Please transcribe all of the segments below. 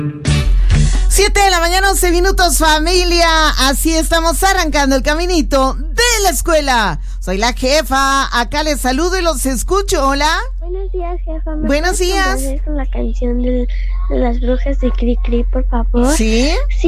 7 de la mañana, 11 minutos, familia. Así estamos arrancando el caminito de la escuela. Soy la jefa, acá les saludo y los escucho. Hola. Buenos días, jefa. Buenos días. Con la canción de las brujas de Cri Cri, por favor. ¿Sí?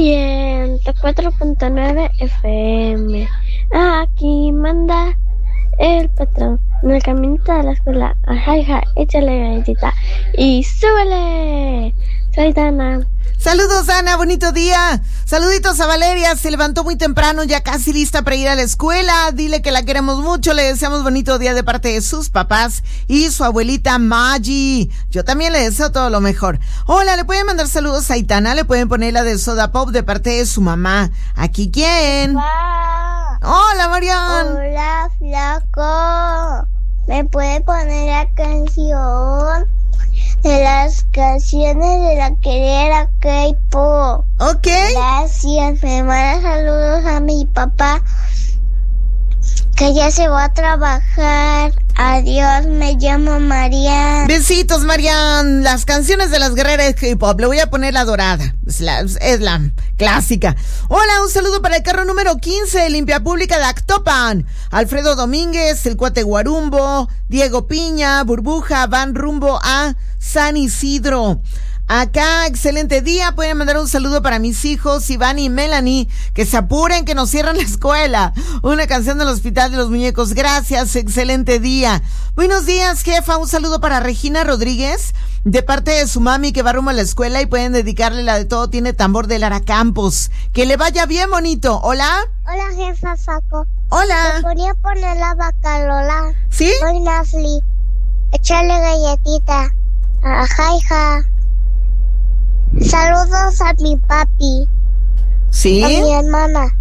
104.9 FM. Aquí manda el patrón. En el caminito de la escuela. Ajá, hija, échale galletita. Y súbele. Soy Dana. Saludos, Ana, bonito día. Saluditos a Valeria, se levantó muy temprano, ya casi lista para ir a la escuela. Dile que la queremos mucho, le deseamos bonito día de parte de sus papás y su abuelita Maggie. Yo también le deseo todo lo mejor. Hola, le pueden mandar saludos a Aitana, le pueden poner la de Soda Pop de parte de su mamá. ¿Aquí quién? ¡Wow! Hola, Marian. Hola, flaco. ¿Me puede poner la canción de las canciones de la querida K-pop? Ok. Gracias, me manda saludos a mi papá, que ya se va a trabajar. Adiós, me llamo Marian. Besitos, Marian. Las canciones de las guerreras K-pop. Le voy a poner la dorada. Es la clásica. Hola, un saludo para el carro número 15, Limpia Pública de Actopan. Alfredo Domínguez, el cuate Guarumbo, Diego Piña, Burbuja, van rumbo a San Isidro. Acá, excelente día. Pueden mandar un saludo para mis hijos, Iván y Melanie, que se apuren, que nos cierran la escuela. Una canción del Hospital de los Muñecos. Gracias, excelente día. Buenos días, jefa. Un saludo para Regina Rodríguez, de parte de su mami, que va rumbo a la escuela, y pueden dedicarle la de Todo Tiene Tambor de Lara Campos. Que le vaya bien bonito. Hola. Hola, jefa Saco. Hola. Me ponía a poner la Bacalola. ¿Sí? Soy Nasli. Échale galletita. Ajá, hija. Saludos a mi papi. ¿Sí? A mi hermana.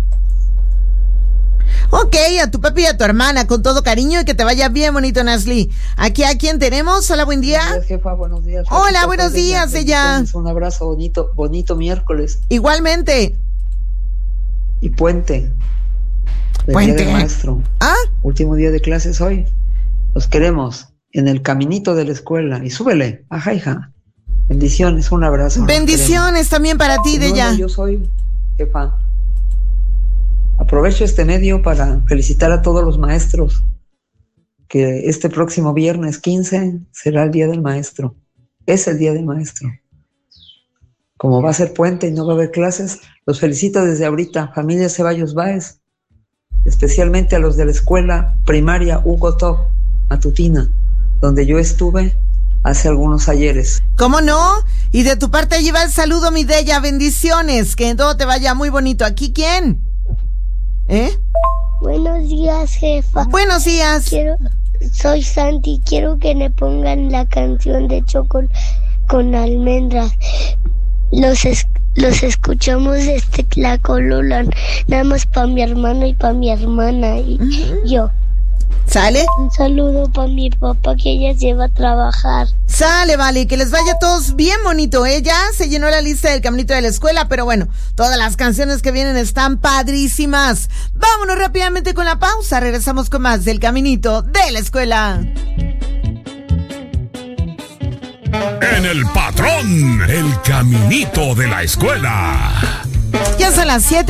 Ok, a tu papi y a tu hermana, con todo cariño, y que te vaya bien bonito, Nasli. Aquí a quién tenemos. Hola, buen día. Buenos días, jefa, buenos días. Hola, buenos días, ella. Un abrazo bonito miércoles. Igualmente. Y puente. Puente. Día del maestro. ¿Ah? Último día de clases hoy. Los queremos en el caminito de la escuela. Y súbele. Ajá, hija. Bendiciones, un abrazo. Bendiciones también para ti, de ella. Yo soy jefa. Aprovecho este medio para felicitar a todos los maestros, que este próximo viernes 15 será el Día del Maestro. Es el Día del Maestro. Como va a ser puente y no va a haber clases, los felicito desde ahorita, familia Ceballos Báez, especialmente a los de la escuela primaria Hugo Top, matutina, donde yo estuve hace algunos ayeres. ¿Cómo no? Y de tu parte lleva el saludo, mi Della. Bendiciones, que todo te vaya muy bonito. ¿Aquí quién? Buenos días, jefa. Buenos días. Soy Santi. Quiero que me pongan la canción de Choco con almendras. Los escuchamos desde Tlacolula. Nada más para mi hermano y para mi hermana y yo. ¿Sale? Un saludo para mi papá, que ella se va a trabajar. Sale, vale, que les vaya a todos bien bonito. Ya se llenó la lista del caminito de la escuela, pero bueno, todas las canciones que vienen están padrísimas. Vámonos rápidamente con la pausa. Regresamos con más del caminito de la escuela. En el patrón, el caminito de la escuela. Ya son las 7.